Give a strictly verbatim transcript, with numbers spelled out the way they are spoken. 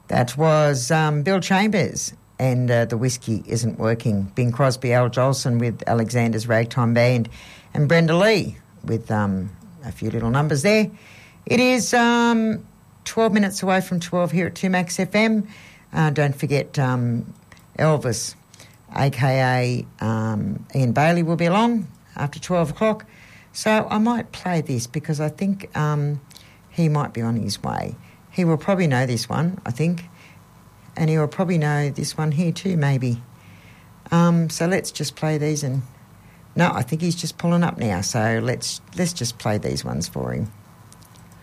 That was um, Bill Chambers and uh, The Whiskey Isn't Working. Bing Crosby, Al Jolson with Alexander's Ragtime Band, and Brenda Lee with um, a few little numbers there. It is um, twelve minutes away from twelve here at two Max F M. Uh, don't forget um, Elvis, a k a. Um, Ian Bailey, will be along after twelve o'clock. So I might play this because I think um, he might be on his way. He will probably know this one, I think, and he will probably know this one here too, maybe. Um, so let's just play these and... No, I think he's just pulling up now, so let's let's just play these ones for him.